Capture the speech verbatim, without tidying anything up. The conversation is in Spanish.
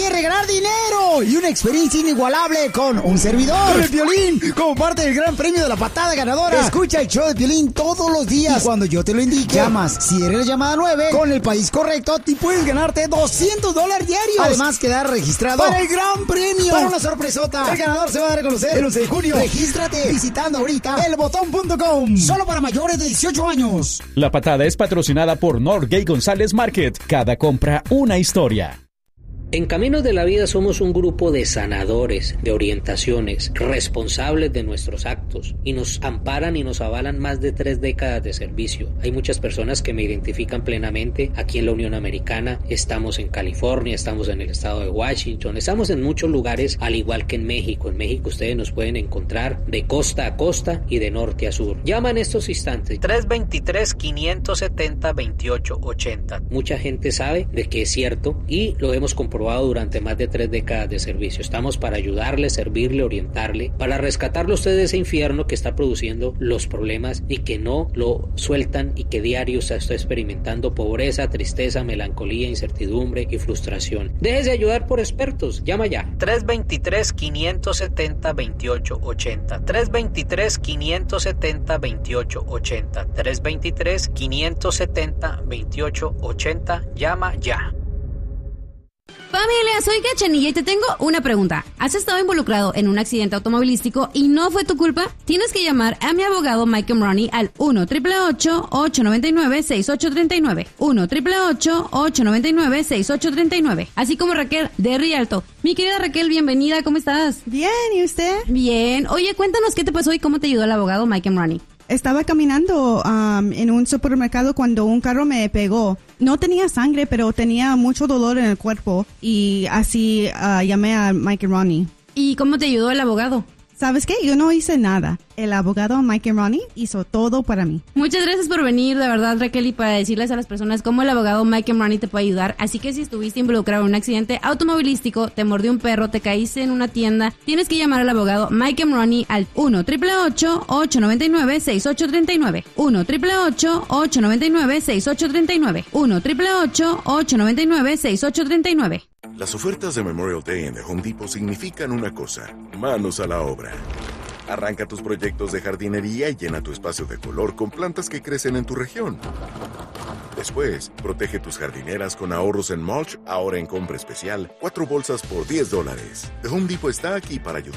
¿Quieres ganar dinero y una experiencia inigualable con un servidor? Con el Piolín, como parte del gran premio de la patada ganadora. Escucha el show de Piolín todos los días. Y cuando yo te lo indique, llamas. Si eres la llamada nueve, con el país correcto, y puedes ganarte doscientos dólares diarios. Además, quedar registrado para el gran premio. Para una sorpresota. El ganador se va a dar a conocer el once de junio. Regístrate visitando ahorita el botón punto com. Solo para mayores de dieciocho años. La patada es patrocinada por Norgay González Market. Cada compra, una historia. En Caminos de la Vida somos un grupo de sanadores, de orientaciones, responsables de nuestros actos, y nos amparan y nos avalan más de tres décadas de servicio. Hay muchas personas que me identifican plenamente aquí en la Unión Americana. Estamos en California, estamos en el estado de Washington, estamos en muchos lugares, al igual que en México. En México ustedes nos pueden encontrar de costa a costa y de norte a sur. Llama en estos instantes tres dos tres, cinco siete cero, dos ocho ocho cero. Mucha gente sabe de que es cierto y lo hemos comprobado durante más de tres décadas de servicio. Estamos para ayudarle, servirle, orientarle, para rescatarlo usted de ese infierno que está produciendo los problemas y que no lo sueltan, y que diario se está experimentando pobreza, tristeza, melancolía, incertidumbre y frustración. Déjese ayudar por expertos. Llama ya. tres dos tres, cinco siete cero, dos ocho ocho cero. tres dos tres, cinco siete cero, dos ocho ocho cero. tres dos tres, cinco siete cero, dos ocho ocho cero. Llama ya. Familia, soy Cachanilla y te tengo una pregunta. ¿Has estado involucrado en un accidente automovilístico y no fue tu culpa? Tienes que llamar a mi abogado Mike Money al uno, ocho ocho ocho, ocho nueve nueve, seis ocho tres nueve. uno, ocho ocho ocho nueve nueve, seis ocho tres nueve. Así como Raquel de Rialto. Mi querida Raquel, bienvenida, ¿cómo estás? Bien, ¿y usted? Bien. Oye, cuéntanos qué te pasó y cómo te ayudó el abogado Mike Money. Estaba caminando um, en un supermercado cuando un carro me pegó. No tenía sangre, pero tenía mucho dolor en el cuerpo. Y así uh, llamé a Mike and Ronnie. ¿Y cómo te ayudó el abogado? ¿Sabes qué? Yo no hice nada. El abogado Mike and Ronnie hizo todo para mí. Muchas gracias por venir, de verdad, Raquel, y para decirles a las personas cómo el abogado Mike and Ronnie te puede ayudar. Así que si estuviste involucrado en un accidente automovilístico, te mordió un perro, te caíste en una tienda, tienes que llamar al abogado Mike and Ronnie al uno, ocho ocho ocho nueve nueve, seis ocho tres nueve. uno, ocho ocho ocho nueve nueve, seis ocho tres nueve. uno, ocho ocho ocho nueve nueve, seis ocho tres nueve. Las ofertas de Memorial Day en The Home Depot significan una cosa: manos a la obra. Arranca tus proyectos de jardinería y llena tu espacio de color con plantas que crecen en tu región. Después, protege tus jardineras con ahorros en mulch, ahora en compra especial, cuatro bolsas por diez dólares. The Home Depot está aquí para ayudar.